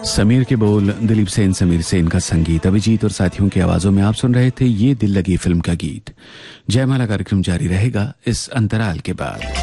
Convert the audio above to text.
समीर के बोल, दिलीप सेन, समीर सेन का संगीत, अभिजीत और साथियों की आवाजों में आप सुन रहे थे ये दिल लगी फिल्म का गीत। जयमाला कार्यक्रम जारी रहेगा इस अंतराल के बाद।